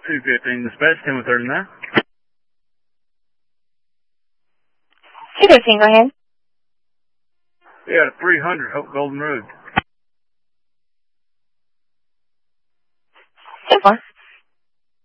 215 dispatch, 10 with 39. 215, go ahead. Yeah, 300 Hope Golden Road.